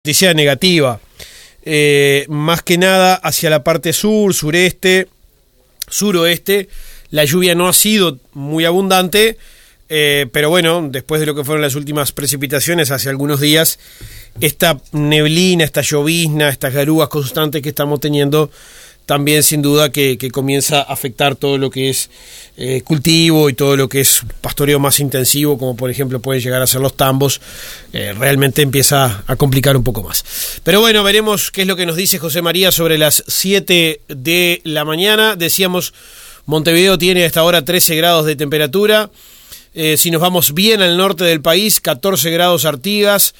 Noticia negativa, más que nada hacia la parte sur, sureste, suroeste. La lluvia no ha sido muy abundante, pero bueno, después de lo que fueron las últimas precipitaciones hace algunos días, esta neblina, esta llovizna, estas garúas constantes que estamos teniendo, también sin duda que comienza a afectar todo lo que es cultivo y todo lo que es pastoreo más intensivo, como por ejemplo pueden llegar a ser los tambos. Realmente empieza a complicar un poco más. Pero bueno, veremos qué es lo que nos dice José María sobre las 7 de la mañana. Decíamos, Montevideo tiene a esta hora 13 grados de temperatura. Si nos vamos bien al norte del país, 14 grados Artigas,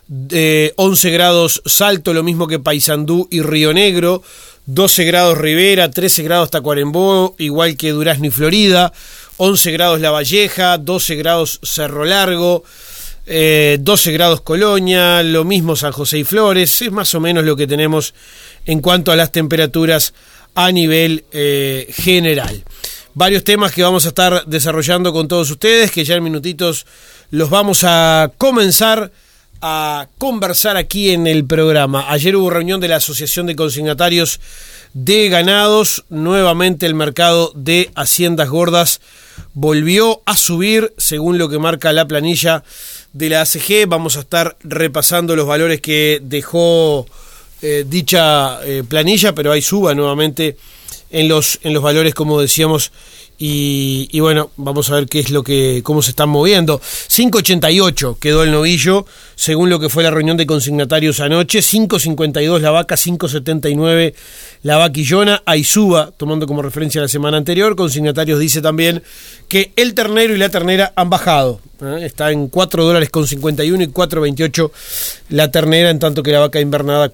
11 grados Salto, lo mismo que Paysandú y Río Negro, 12 grados Rivera, 13 grados Tacuarembó, igual que Durazno y Florida, 11 grados La Valleja, 12 grados Cerro Largo, 12 grados Colonia, lo mismo San José y Flores. Es más o menos lo que tenemos en cuanto a las temperaturas a nivel general. Varios temas que vamos a estar desarrollando con todos ustedes, que ya en minutitos los vamos a comenzar a conversar aquí en el programa. Ayer hubo reunión de la Asociación de Consignatarios de Ganados. Nuevamente el mercado de haciendas gordas volvió a subir según lo que marca la planilla de la ACG. Vamos a estar repasando los valores que dejó dicha planilla, pero hay suba nuevamente en los valores, como decíamos. Y bueno, vamos a ver cómo se están moviendo. 5.88 quedó el novillo, según lo que fue la reunión de consignatarios anoche. 5.52 la vaca, 5.79 la vaquillona. Hay suba, tomando como referencia la semana anterior. Consignatarios dice también que el ternero y la ternera han bajado. Está en $4.51 y 4.28 la ternera, en tanto que la vaca invernada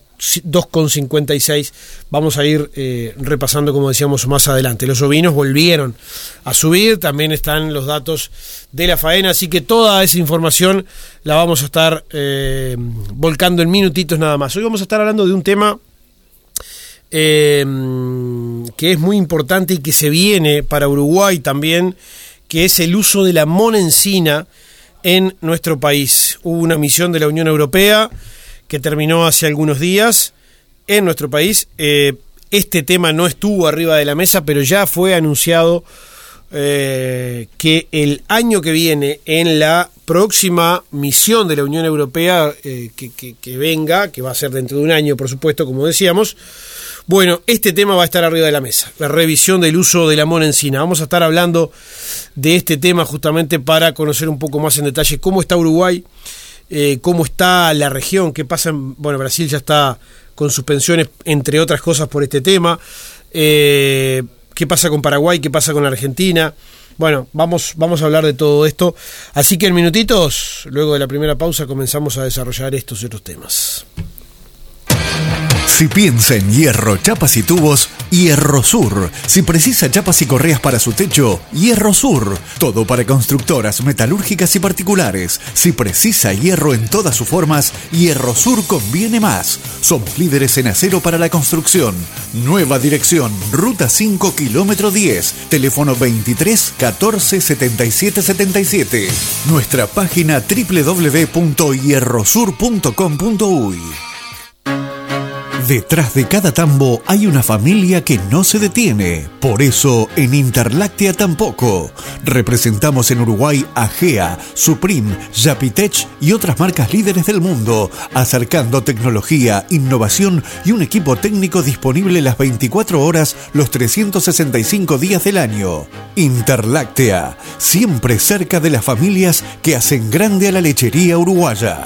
2.56. Vamos a ir repasando, como decíamos, más adelante. Los ovinos volvieron a subir, también están los datos de la faena, así que toda esa información la vamos a estar volcando en minutitos nada más. Hoy vamos a estar hablando de un tema que es muy importante y que se viene para Uruguay también, que es el uso de la monencina en nuestro país. Hubo una misión de la Unión Europea que terminó hace algunos días en nuestro país. Este tema no estuvo arriba de la mesa, pero ya fue anunciado que el año que viene, en la próxima misión de la Unión Europea que venga, que va a ser dentro de un año, por supuesto, como decíamos, bueno, este tema va a estar arriba de la mesa, la revisión del uso de la monencina. Vamos a estar hablando de este tema justamente para conocer un poco más en detalle cómo está Uruguay, cómo está la región, qué pasa bueno, Brasil ya está con suspensiones, entre otras cosas, por este tema, qué pasa con Paraguay, qué pasa con Argentina. Bueno, vamos a hablar de todo esto, así que en minutitos, luego de la primera pausa, comenzamos a desarrollar estos y otros temas. Si piensa en hierro, chapas y tubos, Hierro Sur. Si precisa chapas y correas para su techo, Hierro Sur. Todo para constructoras, metalúrgicas y particulares. Si precisa hierro en todas sus formas, Hierro Sur conviene más. Somos líderes en acero para la construcción. Nueva dirección, Ruta 5, kilómetro 10. Teléfono 23 14 77 77. Nuestra página www.hierrosur.com.uy. Detrás de cada tambo hay una familia que no se detiene. Por eso, en Interláctea tampoco. Representamos en Uruguay a GEA, Supreme, Yapitech y otras marcas líderes del mundo, acercando tecnología, innovación y un equipo técnico disponible las 24 horas, los 365 días del año. Interláctea, siempre cerca de las familias que hacen grande a la lechería uruguaya.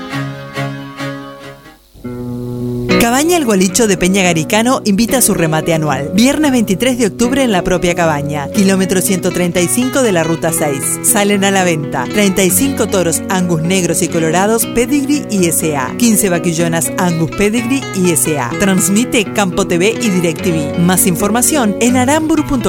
Cabaña El Gualicho de Peña Garicano invita a su remate anual. Viernes 23 de octubre en la propia cabaña, kilómetro 135 de la Ruta 6. Salen a la venta 35 toros Angus negros y colorados Pedigree ISA, 15 vaquillonas Angus Pedigree ISA. Transmite Campo TV y DirecTV. Más información en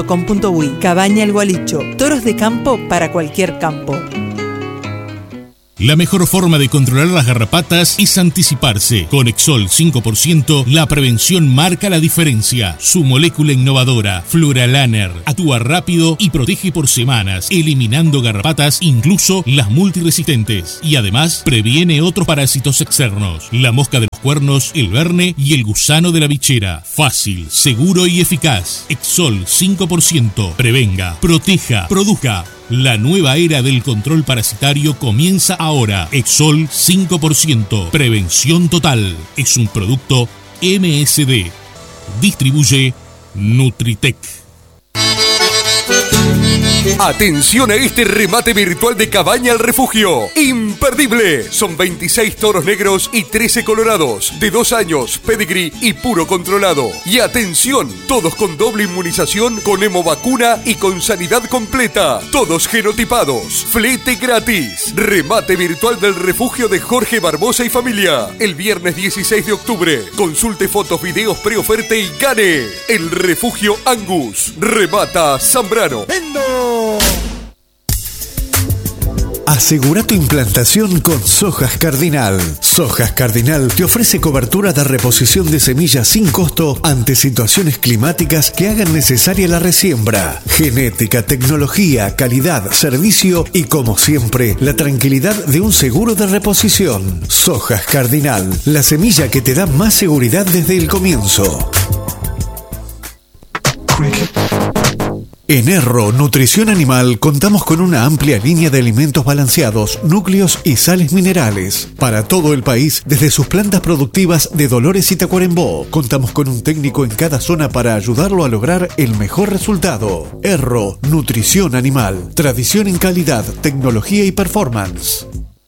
aramburu.com.uy. Cabaña El Gualicho, toros de campo para cualquier campo. La mejor forma de controlar las garrapatas es anticiparse. Con Exol 5%, la prevención marca la diferencia. Su molécula innovadora, Fluralaner, actúa rápido y protege por semanas, eliminando garrapatas, incluso las multiresistentes. Y además, previene otros parásitos externos. La mosca de los cuernos, el verne y el gusano de la bichera. Fácil, seguro y eficaz. Exol 5%. Prevenga, proteja, produzca. La nueva era del control parasitario comienza ahora. Exol 5%. Prevención total. Es un producto MSD. Distribuye Nutritec. Atención a este remate virtual de Cabaña al Refugio. ¡Imperdible! Son 26 toros negros y 13 colorados, de 2 años, pedigree y puro controlado. Y atención, todos con doble inmunización, con hemovacuna y con sanidad completa. Todos genotipados. Flete gratis. Remate virtual del refugio de Jorge Barbosa y familia. El viernes 16 de octubre. Consulte fotos, videos, preoferta y gane. El Refugio Angus. Remata Zambrano. Asegura tu implantación con Sojas Cardinal. Sojas Cardinal te ofrece cobertura de reposición de semillas sin costo ante situaciones climáticas que hagan necesaria la resiembra. Genética, tecnología, calidad, servicio y, como siempre, la tranquilidad de un seguro de reposición. Sojas Cardinal, la semilla que te da más seguridad desde el comienzo. En Erro Nutrición Animal contamos con una amplia línea de alimentos balanceados, núcleos y sales minerales. Para todo el país, desde sus plantas productivas de Dolores y Tacuarembó, contamos con un técnico en cada zona para ayudarlo a lograr el mejor resultado. Erro Nutrición Animal. Tradición en calidad, tecnología y performance.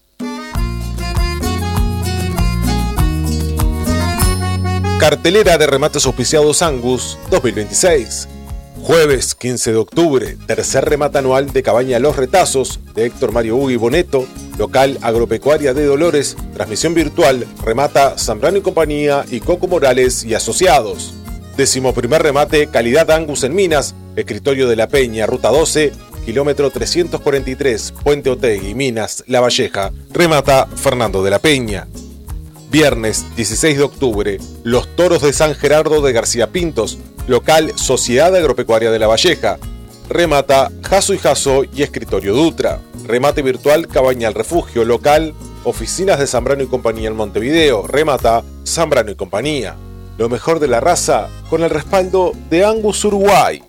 Cartelera de remates auspiciados Angus 2026. Jueves 15 de octubre, tercer remate anual de Cabaña Los Retazos de Héctor Mario Hugo y Boneto, local agropecuaria de Dolores, transmisión virtual, remata Zambrano y Compañía y Coco Morales y Asociados. 11º remate Calidad Angus en Minas, escritorio de la Peña, ruta 12, kilómetro 343, Puente Otegui, Minas, La Valleja, remata Fernando de la Peña. Viernes 16 de octubre, Los Toros de San Gerardo de García Pintos, local Sociedad Agropecuaria de La Valleja, remata Jaso y Jaso y Escritorio Dutra. Remate virtual Cabaña al Refugio, local Oficinas de Zambrano y Compañía en Montevideo, remata Zambrano y Compañía. Lo mejor de la raza con el respaldo de Angus Uruguay.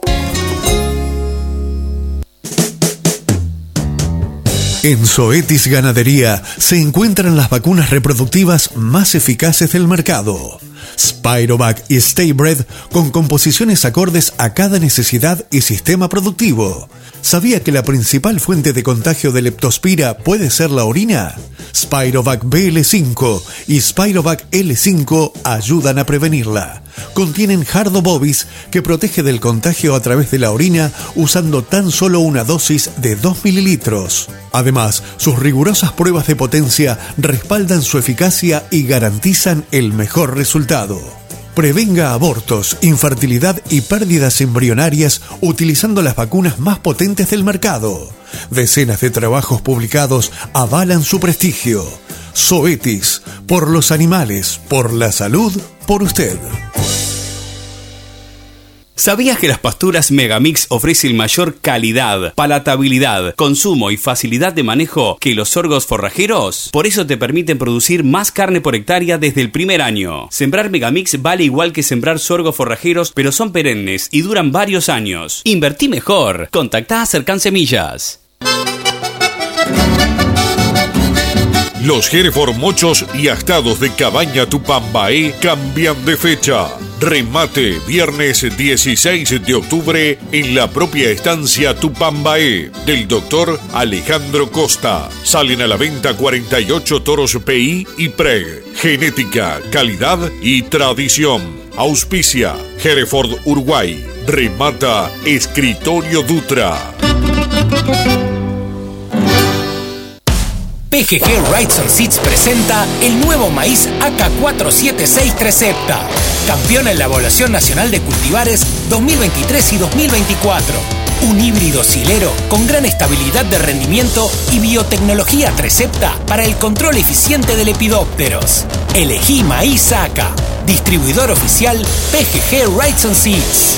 En Zoetis Ganadería se encuentran las vacunas reproductivas más eficaces del mercado. Spirovac y Staybred con composiciones acordes a cada necesidad y sistema productivo. ¿Sabía que la principal fuente de contagio de leptospira puede ser la orina? Spirovac BL5 y Spirovac L5 ayudan a prevenirla. Contienen Jardobovis que protege del contagio a través de la orina usando tan solo una dosis de 2 mililitros. Además, sus rigurosas pruebas de potencia respaldan su eficacia y garantizan el mejor resultado. Prevenga abortos, infertilidad y pérdidas embrionarias utilizando las vacunas más potentes del mercado. Decenas de trabajos publicados avalan su prestigio. Zoetis, por los animales, por la salud, por usted. ¿Sabías que las pasturas Megamix ofrecen mayor calidad, palatabilidad, consumo y facilidad de manejo que los sorgos forrajeros? Por eso te permiten producir más carne por hectárea desde el primer año. Sembrar Megamix vale igual que sembrar sorgos forrajeros, pero son perennes y duran varios años. Invertí mejor. Contactá a Cercan Semillas. Los Hereford mochos y astados de Cabaña Tupambaé cambian de fecha. Remate viernes 16 de octubre en la propia estancia Tupambaé del doctor Alejandro Costa. Salen a la venta 48 toros PI y PREG. Genética, calidad y tradición. Auspicia Hereford Uruguay. Remata Escritorio Dutra. PGG Rides and Seeds presenta el nuevo maíz AK476 Trecepta, campeón en la Evaluación Nacional de Cultivares 2023 y 2024. Un híbrido silero con gran estabilidad de rendimiento y biotecnología Trecepta para el control eficiente de lepidópteros. Elegí maíz ACA. Distribuidor oficial PGG Rights & Seeds.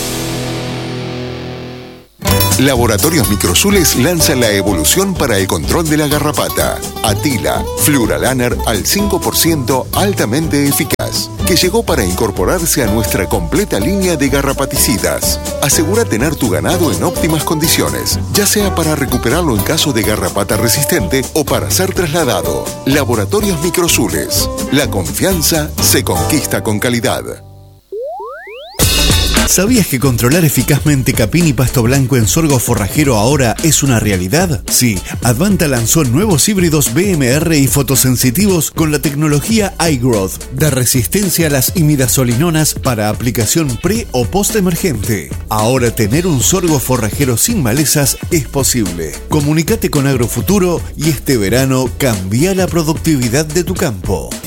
Laboratorios Microsules lanza la evolución para el control de la garrapata. Atila, Fluralaner al 5% altamente eficaz, que llegó para incorporarse a nuestra completa línea de garrapaticidas. Asegura tener tu ganado en óptimas condiciones, ya sea para recuperarlo en caso de garrapata resistente o para ser trasladado. Laboratorios Microsules. La confianza se conquista con calidad. ¿Sabías que controlar eficazmente capín y pasto blanco en sorgo forrajero ahora es una realidad? Sí, Advanta lanzó nuevos híbridos BMR y fotosensitivos con la tecnología iGrowth de resistencia a las imidazolinonas para aplicación pre o post emergente. Ahora tener un sorgo forrajero sin malezas es posible. Comunícate con Agrofuturo y este verano cambia la productividad de tu campo.